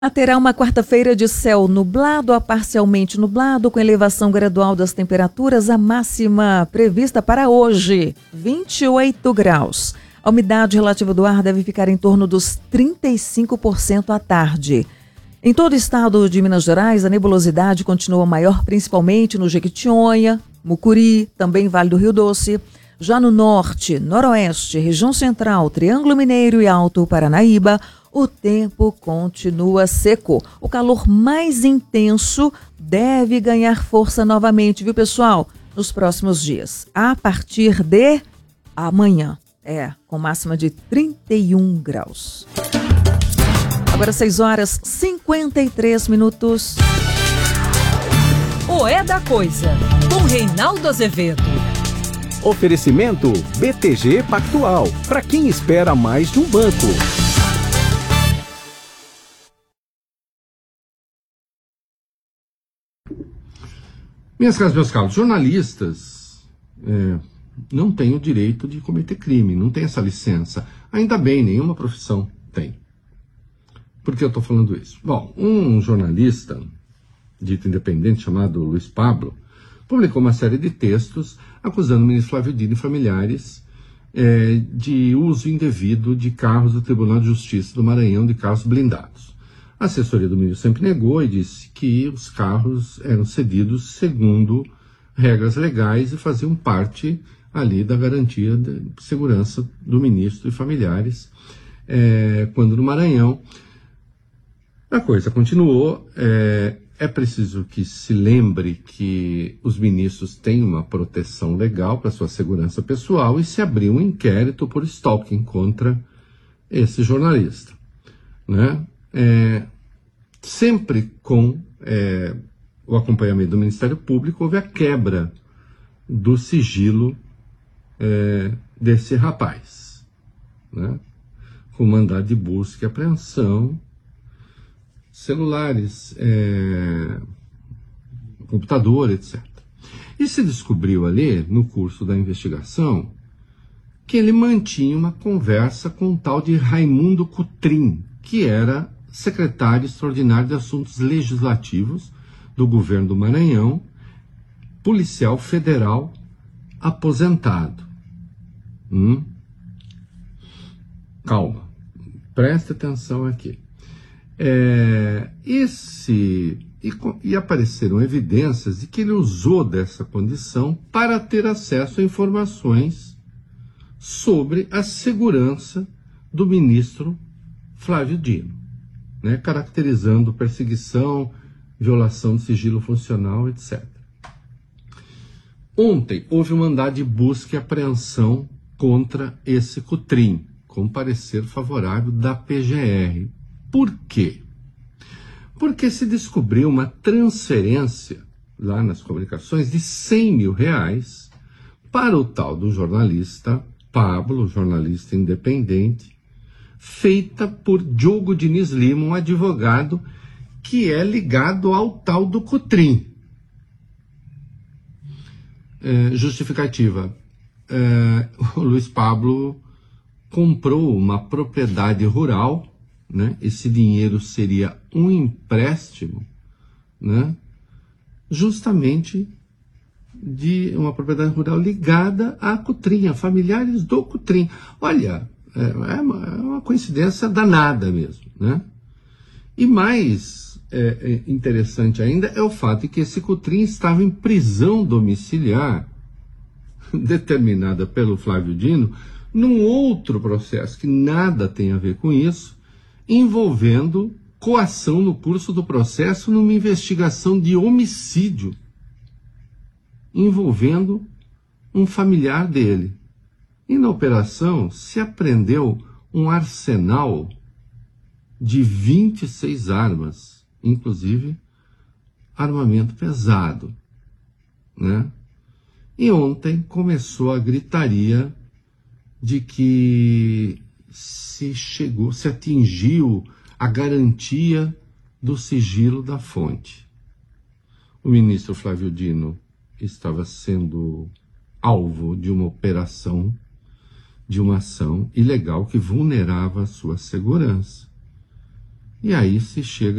Terá uma quarta-feira de céu nublado a parcialmente nublado, com elevação gradual das temperaturas. A máxima prevista para hoje, 28 graus. A umidade relativa do ar deve ficar em torno dos 35% à tarde. Em todo o estado de Minas Gerais, a nebulosidade continua maior, principalmente no Jequitinhonha, Mucuri, também Vale do Rio Doce. Já no norte, noroeste, região central, Triângulo Mineiro e Alto Paranaíba, o tempo continua seco. O calor mais intenso deve ganhar força novamente, viu, pessoal? Nos próximos dias, a partir de amanhã, com máxima de 31 graus. Agora 6h53. O É da Coisa, com Reinaldo Azevedo. Oferecimento BTG Pactual, para quem espera mais de um banco. Minhas caras, meus caros, jornalistas não têm o direito de cometer crime, não tem essa licença. Ainda bem, nenhuma profissão tem. Por que eu estou falando isso? Bom, um jornalista dito independente chamado Luiz Pablo publicou uma série de textos acusando o ministro Flávio Dino e familiares de uso indevido de carros do Tribunal de Justiça do Maranhão, de carros blindados. A assessoria do ministro sempre negou e disse que os carros eram cedidos segundo regras legais e faziam parte ali da garantia de segurança do ministro e familiares, quando no Maranhão a coisa continuou. É preciso que se lembre que os ministros têm uma proteção legal para sua segurança pessoal e se abriu um inquérito por stalking contra esse jornalista, né? Sempre com o acompanhamento do Ministério Público, houve a quebra do sigilo desse rapaz, né? Com mandado de busca e apreensão, celulares, computador, etc. E se descobriu ali, no curso da investigação, que ele mantinha uma conversa com um tal de Raimundo Cotrim, que era secretário extraordinário de Assuntos Legislativos do governo do Maranhão, policial federal aposentado. Calma, preste atenção aqui. E apareceram evidências de que ele usou dessa condição para ter acesso a informações sobre a segurança do ministro Flávio Dino, né, caracterizando perseguição, violação de sigilo funcional, etc. Ontem houve um mandado de busca e apreensão contra esse Cotrim, com parecer favorável da PGR. Por quê? Porque se descobriu uma transferência lá nas comunicações de R$100 mil para o tal do jornalista Pablo, jornalista independente, feita por Diogo Diniz Lima, um advogado que é ligado ao tal do Cotrim. Justificativa. O Luiz Pablo comprou uma propriedade rural, né? Esse dinheiro seria um empréstimo, né? Justamente de uma propriedade rural ligada à Cotrim, a familiares do Cotrim. Olha, é uma coincidência danada mesmo, né? E mais interessante ainda é o fato de que esse Cotrim estava em prisão domiciliar, determinada pelo Flávio Dino, num outro processo que nada tem a ver com isso, envolvendo coação no curso do processo numa investigação de homicídio, envolvendo um familiar dele. E na operação se apreendeu um arsenal de 26 armas, inclusive armamento pesado, né? E ontem começou a gritaria de que se atingiu a garantia do sigilo da fonte. O ministro Flávio Dino estava sendo alvo de uma operação, de uma ação ilegal que vulnerava a sua segurança. E aí se chega